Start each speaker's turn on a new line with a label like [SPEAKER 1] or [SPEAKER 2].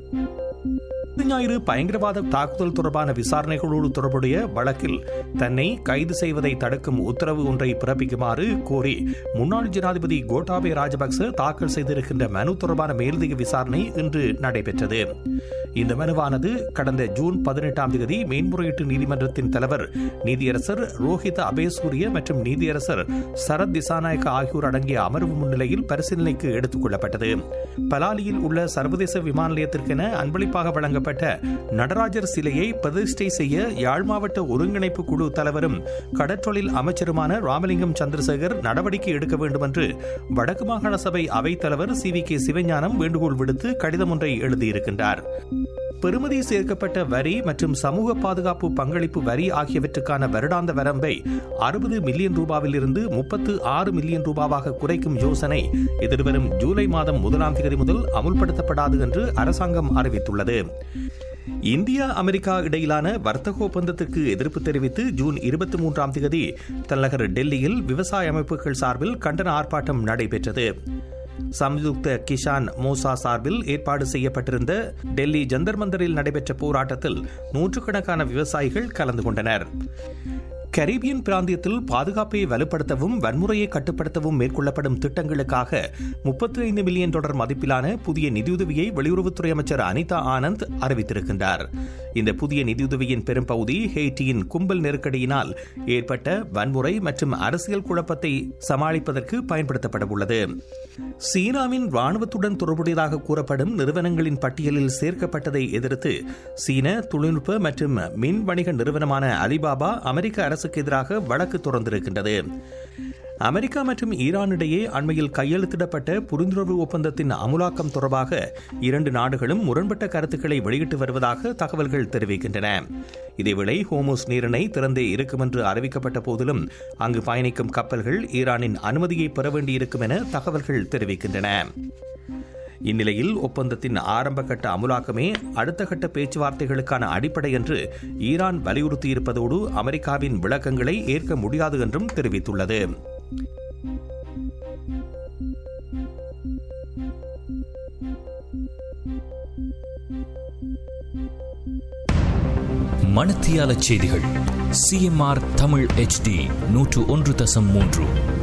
[SPEAKER 1] ஞாயிறு பயங்கரவாத தாக்குதல் தொடர்பான விசாரணைகளோடு தொடர்புடைய வழக்கில் தன்னை கைது செய்வதை தடுக்கும் உத்தரவு ஒன்றை பிறப்பிக்குமாறு கோரி முன்னாள் ஜனாதிபதி கோட்டாபய ராஜபக்ச தாக்கல் செய்திருக்கின்ற மனு தொடர்பான மேலதிக விசாரணை இன்று நடைபெற்றது. இந்த மனுவானது கடந்த ஜூன் 18 மேன்முறையீட்டு நீதிமன்றத்தின் தலைவர் நீதியரசர் ரோஹித அபேசூரிய மற்றும் நீதியரசர் சரத் திசாநாயக்க ஆகியோர் அடங்கிய அமர்வு முன்னிலையில் பரிசீலனைக்கு எடுத்துக் கொள்ளப்பட்டது. பலாலியில் உள்ள சர்வதேச விமான நிலையத்திற்கென அன்பளிப்பாக வழங்கப்பட்ட நடராஜர் சிலையை பிரதிஷ்டை செய்ய யாழ் மாவட்ட ஒருங்கிணைப்பு குழு தலைவரும் கடற்றொழில் அமைச்சருமான ராமலிங்கம் சந்திரசேகர் நடவடிக்கை எடுக்க வேண்டும் என்று வடக்கு மாகாண சபை அவைத் தலைவர் CVK சிவஞானம் வேண்டுகோள் விடுத்து கடிதம் ஒன்றை எழுதியிருக்கின்றார். பெறுமதி சேர்க்கப்பட்ட வரி மற்றும் சமூக பாதுகாப்பு பங்களிப்பு வரி ஆகியவற்றுக்கான வருடாந்த வரம்பை 60 மில்லியன் ரூபாவிலிருந்து 36 மில்லியன் ரூபாவாக குறைக்கும் யோசனை எதிர்வரும் ஜூலை மாதம் 1 முதல் அமுல்படுத்தப்படாது என்று அரசாங்கம் அறிவித்துள்ளது. இந்தியா அமெரிக்கா இடையிலான வர்த்தக ஒப்பந்தத்திற்கு எதிர்ப்பு தெரிவித்து ஜூன் 23 தலைநகர் டெல்லியில் விவசாய அமைப்புகள் சார்பில் கண்டன ஆர்ப்பாட்டம் நடைபெற்றது. சம்யுக்த கிஷான் மோர்ச்சா சார்பில் ஏற்பாடு செய்யப்பட்டிருந்த டெல்லி ஜந்தர் மந்தரில் நடைபெற்ற போராட்டத்தில் நூற்றுக்கணக்கான விவசாயிகள் கலந்து கொண்டனர். கரீபியன் பிராந்தியத்தில் பாதுகாப்பை வலுப்படுத்தவும் வன்முறையை கட்டுப்படுத்தவும் மேற்கொள்ளப்படும் திட்டங்களுக்காக $35 மில்லியன் மதிப்பிலான புதிய நிதியுதவியை வெளியுறவுத்துறை அமைச்சர் அனிதா ஆனந்த் அறிவித்திருக்கின்றார். இந்த புதிய நிதியுதவியின் பெரும்பகுதி ஹெய்ட்டியின் கும்பல் நெருக்கடியினால் ஏற்பட்ட வன்முறை மற்றும் அரசியல் குழப்பத்தை சமாளிப்பதற்கு பயன்படுத்தப்பட உள்ளது. சீனாவின் ராணுவத்துடன் தொடர்புடையதாக கூறப்படும் நிறுவனங்களின் பட்டியலில் சேர்க்கப்பட்டதை எதிர்த்து சீன தொழில்நுட்ப மற்றும் மின் வணிக நிறுவனமான அலிபாபா அமெரிக்க அரசுக்கு எதிராக வழக்கு தொடர்ந்திருக்கின்றது. அமெரிக்கா மற்றும் ஈரான் இடையே அண்மையில் கையெழுத்திடப்பட்ட புரிந்துணர்வு ஒப்பந்தத்தின் அமுலாக்கம் தொடர்பாக இரண்டு நாடுகளும் முரண்பட்ட கருத்துக்களை வெளியிட்டு வருவதாக தகவல்கள் தெரிவிக்கின்றன. இதேவேளை ஹோமோஸ் நீரிணை திறந்தே இருக்கும் என்று அறிவிக்கப்பட்ட போதிலும் அங்கு பயணிக்கும் கப்பல்கள் ஈரானின் அனுமதியை பெற வேண்டியிருக்கும் என தகவல்கள் தெரிவிக்கின்றன. இந்நிலையில் ஒப்பந்தத்தின் ஆரம்ப கட்ட அமுலாக்கமே அடுத்த கட்ட பேச்சுவார்த்தைகளுக்கான அடிப்படை என்று ஈரான் வலியுறுத்தியிருப்பதோடு அமெரிக்காவின் விளக்கங்களை ஏற்க முடியாது என்றும் தெரிவித்துள்ளது.
[SPEAKER 2] மணத்தியால செய்திகள் CMR தமிழ் HD 101.3